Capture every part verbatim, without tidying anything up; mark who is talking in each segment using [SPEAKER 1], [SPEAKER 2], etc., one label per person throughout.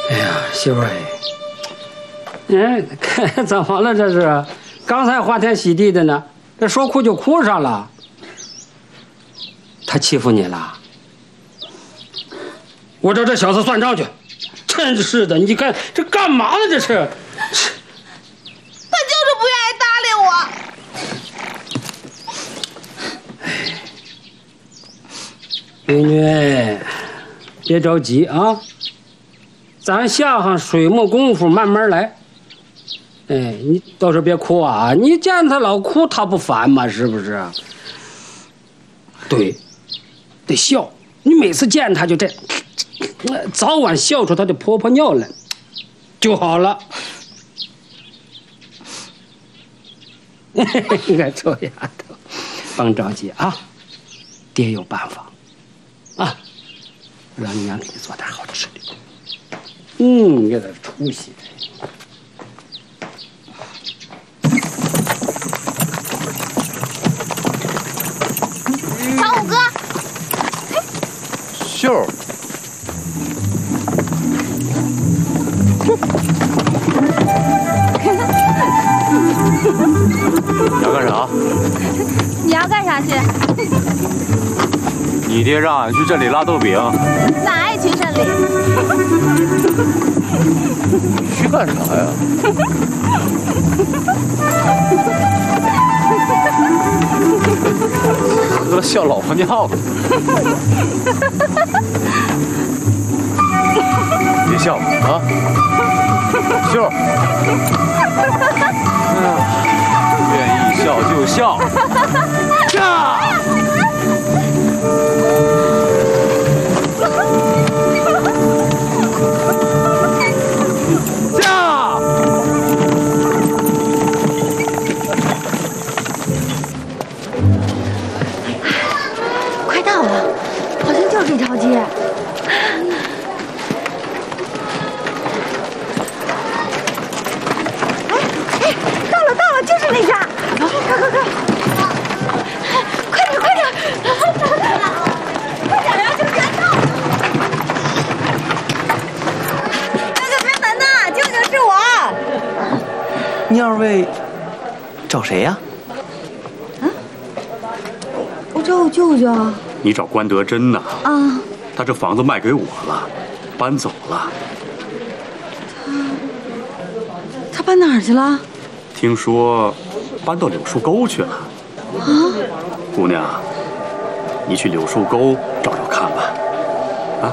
[SPEAKER 1] 哎呀，媳妇儿，哎，怎么了这是？刚才花天喜地的呢，这说哭就哭上了。他欺负你了？我找这小子算账去。真是的，你看这干嘛呢？这是。
[SPEAKER 2] 他就是不愿意搭理
[SPEAKER 1] 我。闺女，别着急啊，咱下上水磨功夫，慢慢来。哎，你到时候别哭啊！你见他老哭，他不烦吗？是不是？对，得笑。你每次见他就这，早晚笑出他的婆婆尿来，就好了。你看臭丫头，甭着急啊，爹有办法啊，让你娘给你做点好吃的。嗯，有点出息。
[SPEAKER 2] 小五哥，
[SPEAKER 3] 秀儿，你要干啥？
[SPEAKER 2] 你要干啥去？
[SPEAKER 3] 你爹让俺去镇里拉豆饼。
[SPEAKER 2] 咱爱去镇里。
[SPEAKER 3] 你去干啥呀？喝了笑老婆尿了。别笑啊，秀儿。哎呀，愿意笑就笑。呀！
[SPEAKER 2] 快到了，好像就是这条街。哎哎，到了到了，就是那家。快快快快！快点快点！快点呀，就别闹！那个开门呐，舅舅是我。
[SPEAKER 4] 你二位找谁呀？
[SPEAKER 2] 我找我舅舅。
[SPEAKER 5] 你找关德珍呐？
[SPEAKER 2] 啊。
[SPEAKER 5] 他这房子卖给我了，搬走了。
[SPEAKER 2] 他他搬哪儿去了？
[SPEAKER 5] 听说搬到柳树沟去了。
[SPEAKER 2] 啊？
[SPEAKER 5] 姑娘，你去柳树沟找找看吧。啊？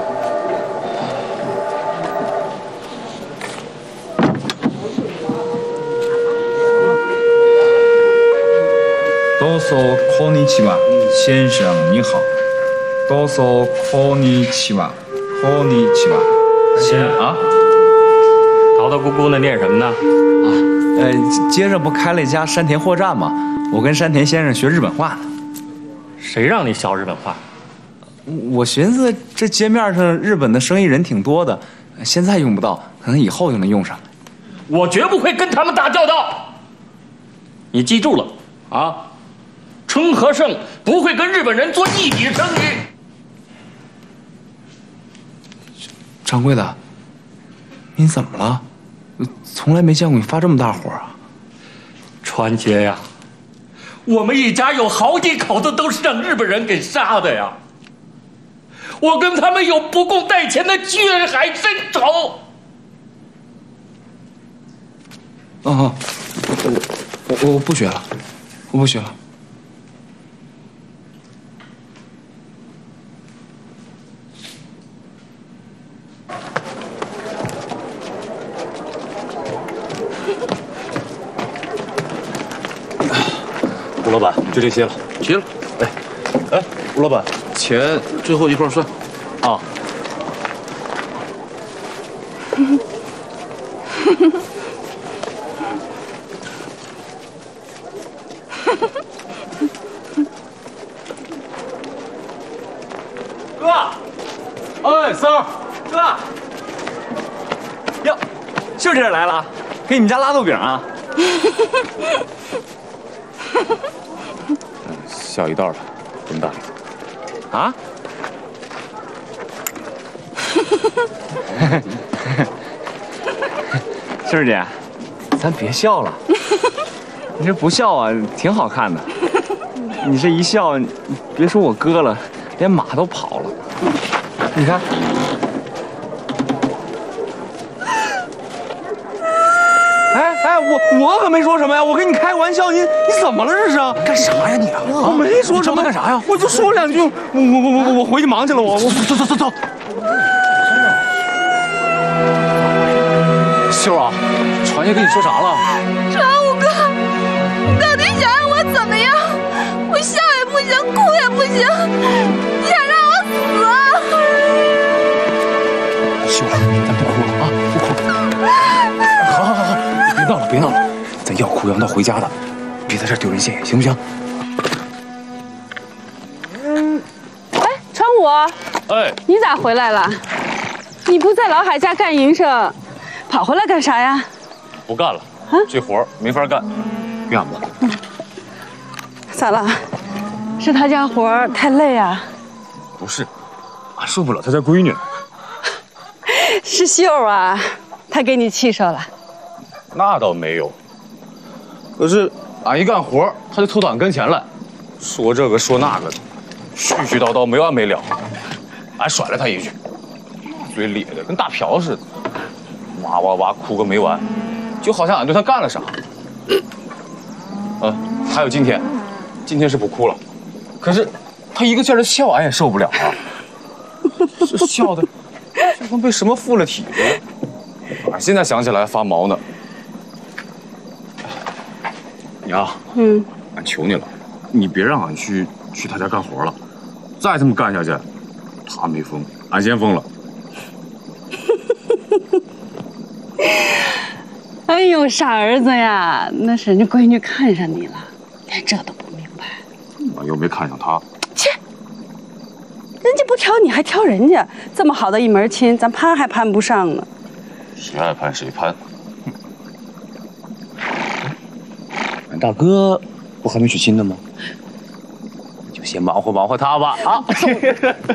[SPEAKER 6] どうぞこんにちは，先生你好。どうぞこんにちは，こんにちは。先啊，
[SPEAKER 7] 叨叨咕咕的念什么呢？
[SPEAKER 4] 啊，呃，街上不开了一家山田货站吗？我跟山田先生学日本话呢。
[SPEAKER 7] 谁让你学日本话？
[SPEAKER 4] 我寻思这街面上日本的生意人挺多的，现在用不到，可能以后就能用上。
[SPEAKER 7] 我绝不会跟他们打交道。你记住了啊！春和盛不会跟日本人做一笔生意。
[SPEAKER 4] 掌柜的，您怎么了？从来没见过你发这么大火啊！
[SPEAKER 7] 川姐呀，我们一家有好几口子都是让日本人给杀的呀！我跟他们有不共戴天的血海深仇。
[SPEAKER 4] 哦，我我我不学了，我不学了。
[SPEAKER 5] 吴老板，就这些了。
[SPEAKER 3] 行了，哎，哎，吴老板，钱最后一块算。
[SPEAKER 7] 啊。
[SPEAKER 4] 哥，哎，三儿，哥，哟，秀姐来了，给你们家拉豆饼啊。
[SPEAKER 3] 小一袋吧，这么大。
[SPEAKER 4] 啊？ 杏儿姐，咱别笑了，你这不笑啊，挺好看的。你这一笑，别说我哥了，连马都跑了。你看。哎哎，我我可没说什么呀，我跟你开个玩笑，你你怎么了这是？
[SPEAKER 3] 干啥呀你啊？
[SPEAKER 4] 我没说什么，
[SPEAKER 3] 干啥呀？
[SPEAKER 4] 我就说两句，我我我我我回去忙去了，我我
[SPEAKER 3] 走走走走。秀啊，传爷跟你说啥了？
[SPEAKER 2] 传武哥，你到底想让我怎么样？我笑也不行，哭也不行，你想让我死啊？
[SPEAKER 3] 秀啊，咱不哭了啊，不哭。好好好好，别闹了别闹了，咱要哭要闹回家的，别在这丢人现眼，行不行？
[SPEAKER 8] 哎，传武，
[SPEAKER 7] 哎，
[SPEAKER 8] 你咋回来了？你不在老海家干营生，跑回来干啥呀？
[SPEAKER 7] 不干了，
[SPEAKER 8] 啊，
[SPEAKER 7] 这活儿没法干，怨吧？
[SPEAKER 8] 咋了？是他家活儿太累啊？
[SPEAKER 7] 不是，俺受不了他家闺女。
[SPEAKER 8] 是秀啊，他给你气受了。
[SPEAKER 7] 那倒没有，可是俺一干活，他就凑到俺跟前来，说这个说那个的，絮絮叨叨没完没了。俺甩了他一句，嘴咧的跟大瓢似的，哇哇哇哭个没完，就好像俺对他干了啥。嗯，还有今天，今天是不哭了，可是他一个劲儿的笑，俺也受不了啊，这笑的就跟被什么附了体似的。俺现在想起来还发毛呢。你啊，
[SPEAKER 8] 嗯，
[SPEAKER 7] 俺求你了，你别让俺去去他家干活了。再这么干下去，他没疯，俺先疯了。
[SPEAKER 8] 哎呦，傻儿子呀，那是人家闺女看上你了，连这都不明白。
[SPEAKER 7] 俺又没看上他。
[SPEAKER 8] 切，人家不挑你还挑人家，这么好的一门亲，咱攀还攀不上呢。
[SPEAKER 7] 谁爱攀谁攀。俺大哥不还没娶亲呢吗？就先忙活忙活他吧啊！